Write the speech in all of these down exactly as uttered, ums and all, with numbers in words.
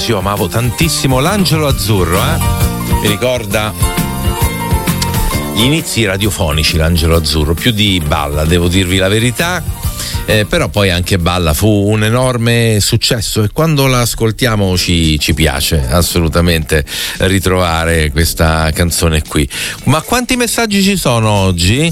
Blues. Io amavo tantissimo l'Angelo Azzurro, eh? Mi ricorda gli inizi radiofonici, l'Angelo Azzurro, più di balla, devo dirvi la verità. Eh, però poi anche balla fu un enorme successo e quando la ascoltiamo ci, ci piace assolutamente ritrovare questa canzone qui. Ma quanti messaggi ci sono oggi?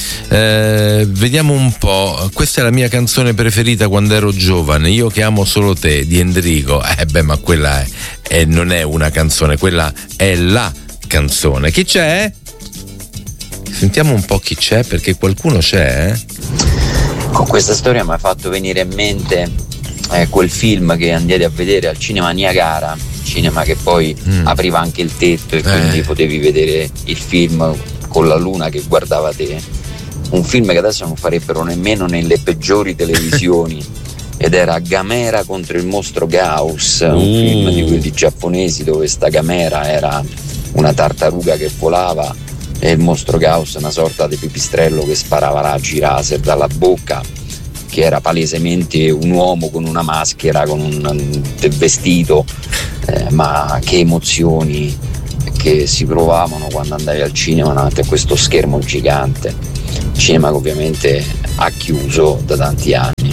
Eh, vediamo un po'. Questa è la mia canzone preferita quando ero giovane, Io che amo solo te, di Endrigo. Eh beh, ma quella è, è, non è una canzone, quella è la canzone. Chi c'è? Sentiamo un po' chi c'è, perché qualcuno c'è, eh? Con questa storia mi ha fatto venire in mente eh, quel film che andate a vedere al cinema Niagara, cinema che poi mm. apriva anche il tetto e quindi eh. potevi vedere il film con la luna che guardava te. Un film che adesso non farebbero nemmeno nelle peggiori televisioni ed era Gamera contro il mostro Gauss, uh. un film di quelli giapponesi dove sta Gamera era una tartaruga che volava e il mostro Gauss una sorta di pipistrello che sparava raggi laser dalla bocca, che era palesemente un uomo con una maschera, con un, un vestito, eh, ma che emozioni che si provavano quando andavi al cinema davanti a questo schermo gigante. Cinema che ovviamente ha chiuso da tanti anni,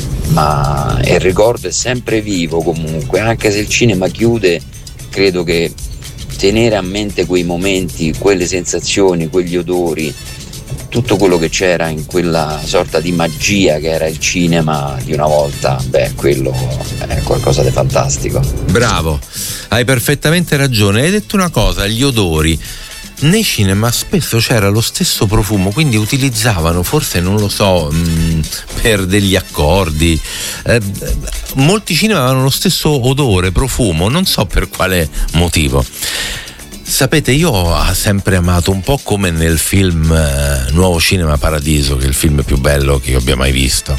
ma il ricordo è sempre vivo comunque, anche se il cinema chiude. Credo che tenere a mente quei momenti, quelle sensazioni, quegli odori, tutto quello che c'era in quella sorta di magia che era il cinema di una volta, beh, quello è qualcosa di fantastico. Bravo, hai perfettamente ragione. Hai detto una cosa, gli odori. Nei cinema spesso c'era lo stesso profumo, quindi utilizzavano, forse non lo so, mh, per degli accordi. Eh, molti cinema avevano lo stesso odore, profumo, non so per quale motivo. Sapete, io ho sempre amato un po' come nel film eh, Nuovo Cinema Paradiso, che è il film più bello che io abbia mai visto.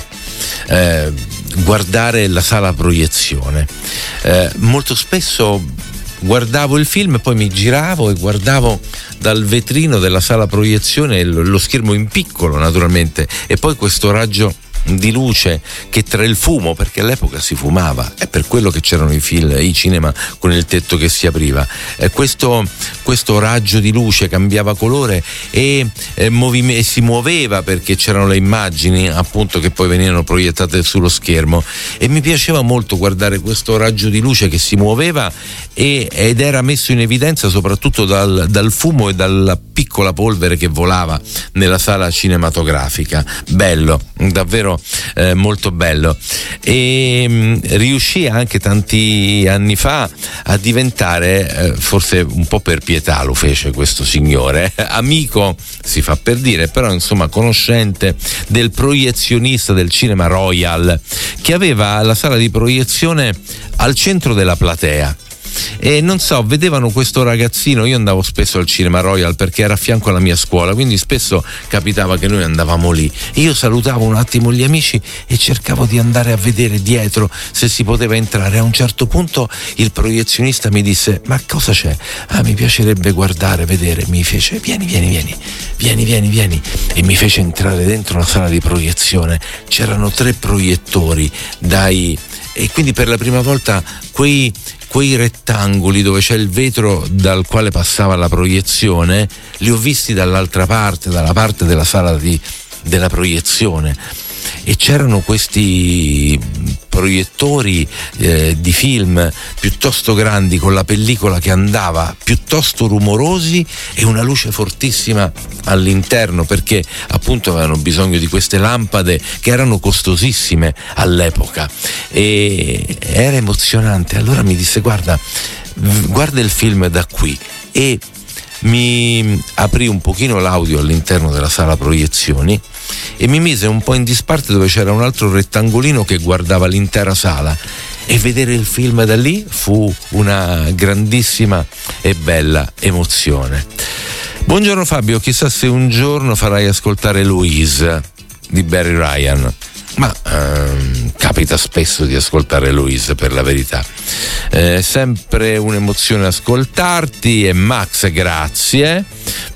Eh, guardare la sala proiezione. Eh, molto spesso guardavo il film e poi mi giravo e guardavo dal vetrino della sala proiezione lo schermo in piccolo, naturalmente, e poi questo raggio di luce che tra il fumo, perché all'epoca si fumava, è per quello che c'erano i film, i cinema con il tetto che si apriva, e questo, questo raggio di luce cambiava colore e, e, movi- e si muoveva perché c'erano le immagini appunto che poi venivano proiettate sullo schermo, e mi piaceva molto guardare questo raggio di luce che si muoveva e, ed era messo in evidenza soprattutto dal, dal fumo e dalla piccola polvere che volava nella sala cinematografica. Bello, davvero Eh, molto bello. E mh, riuscì anche tanti anni fa a diventare, eh, forse un po' per pietà lo fece questo signore, eh, amico si fa per dire, però insomma conoscente del proiezionista del cinema Royal, che aveva la sala di proiezione al centro della platea. E non so, vedevano questo ragazzino. Io andavo spesso al cinema Royal perché era a fianco alla mia scuola, quindi spesso capitava che noi andavamo lì. Io salutavo un attimo gli amici e cercavo di andare a vedere dietro se si poteva entrare. A un certo punto il proiezionista mi disse: ma cosa c'è? Ah, mi piacerebbe guardare, vedere. Mi fece: vieni, vieni, vieni, vieni, vieni, vieni. E mi fece entrare dentro la sala di proiezione. C'erano tre proiettori dai, e quindi per la prima volta quei quei rettangoli dove c'è il vetro dal quale passava la proiezione li ho visti dall'altra parte, dalla parte della sala di, della proiezione, e c'erano questi proiettori eh, di film piuttosto grandi con la pellicola che andava, piuttosto rumorosi, e una luce fortissima all'interno, perché appunto avevano bisogno di queste lampade che erano costosissime all'epoca, e era emozionante. Allora mi disse: guarda, guarda il film da qui, e mi aprì un pochino l'audio all'interno della sala proiezioni e mi mise un po' in disparte dove c'era un altro rettangolino che guardava l'intera sala, e vedere il film da lì fu una grandissima e bella emozione. Buongiorno Fabio, chissà se un giorno farai ascoltare Louise di Barry Ryan. Ma ehm, capita spesso di ascoltare Louise, per la verità. È sempre un'emozione ascoltarti. E Max, grazie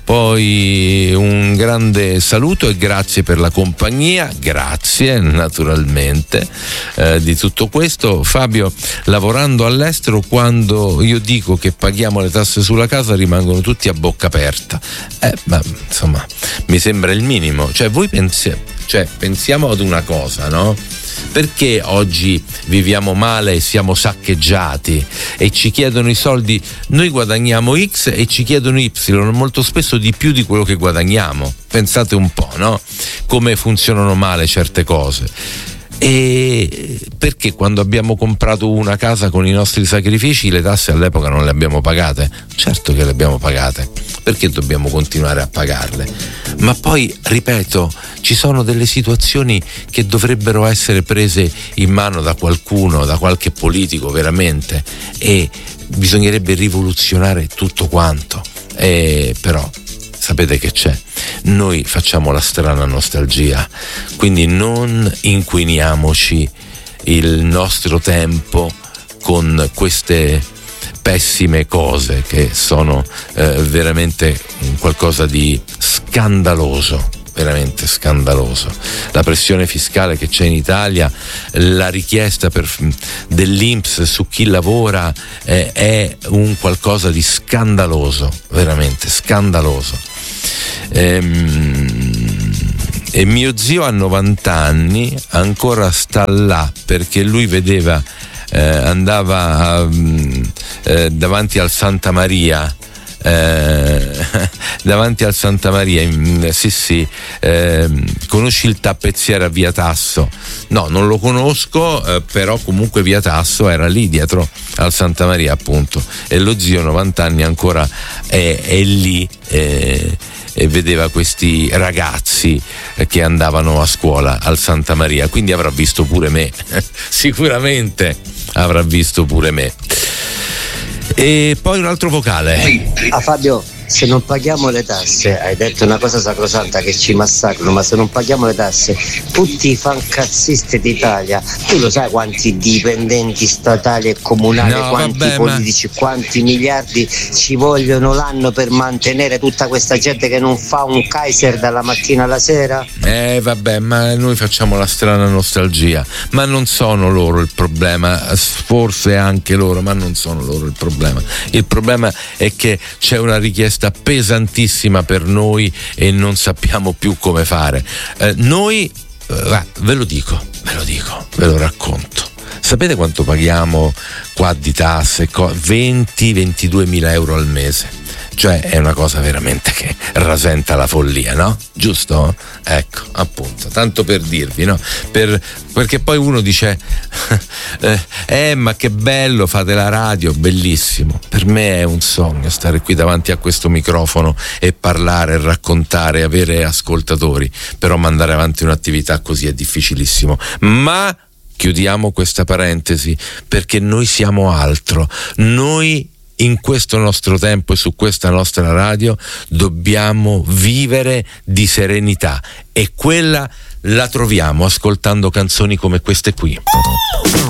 Poi un grande saluto e grazie per la compagnia, grazie naturalmente eh, di tutto questo. Fabio, lavorando all'estero, quando io dico che paghiamo le tasse sulla casa rimangono tutti a bocca aperta, eh, ma insomma mi sembra il minimo. Cioè voi pensi, cioè, pensiamo ad una cosa, no? Perché oggi viviamo male e siamo saccheggiati e ci chiedono i soldi? Noi guadagniamo X e ci chiedono Y, molto spesso di più di quello che guadagniamo. Pensate un po', no? Come funzionano male certe cose. E perché quando abbiamo comprato una casa con i nostri sacrifici le tasse all'epoca non le abbiamo pagate? Certo che le abbiamo pagate, perché dobbiamo continuare a pagarle? Ma poi, ripeto, ci sono delle situazioni che dovrebbero essere prese in mano da qualcuno, da qualche politico veramente, e bisognerebbe rivoluzionare tutto quanto. E però sapete che c'è? Noi facciamo la strana nostalgia, quindi non inquiniamoci il nostro tempo con queste pessime cose che sono eh, veramente qualcosa di scandaloso, veramente scandaloso. La pressione fiscale che c'è in Italia, la richiesta per, dell'I N P S su chi lavora eh, è un qualcosa di scandaloso, veramente scandaloso. Ehm, e mio zio ha novanta anni, ancora sta là perché lui vedeva eh, andava a, eh, davanti al Santa Maria eh, davanti al Santa Maria in, sì sì eh, conosci il tappezziere a Via Tasso? No, non lo conosco, eh, però comunque Via Tasso era lì dietro al Santa Maria appunto, e lo zio novanta anni ancora è, è lì eh, e vedeva questi ragazzi che andavano a scuola al Santa Maria, quindi avrà visto pure me sicuramente avrà visto pure me. E poi un altro vocale. Ah, Fabio, se non paghiamo le tasse, hai detto una cosa sacrosanta che ci massacrano, ma se non paghiamo le tasse tutti i fancazzisti d'Italia, tu lo sai quanti dipendenti statali e comunali, no, quanti vabbè, politici, ma... quanti miliardi ci vogliono l'anno per mantenere tutta questa gente che non fa un Kaiser dalla mattina alla sera? Eh vabbè, ma noi facciamo la strana nostalgia, ma non sono loro il problema, forse anche loro, ma non sono loro il problema. Il problema è che c'è una richiesta pesantissima per noi e non sappiamo più come fare. Eh, noi, eh, ve lo dico, ve lo dico, ve lo racconto. Sapete quanto paghiamo qua di tasse? venti ventidue mila euro al mese. Cioè è una cosa veramente che rasenta la follia, no? Giusto? Ecco, appunto, tanto per dirvi, no? Per, perché poi uno dice eh, eh ma che bello, fate la radio, bellissimo. Per me è un sogno stare qui davanti a questo microfono e parlare, raccontare, avere ascoltatori, però mandare avanti un'attività così è difficilissimo. Ma chiudiamo questa parentesi perché noi siamo altro. Noi in questo nostro tempo e su questa nostra radio dobbiamo vivere di serenità, e quella la troviamo ascoltando canzoni come queste qui.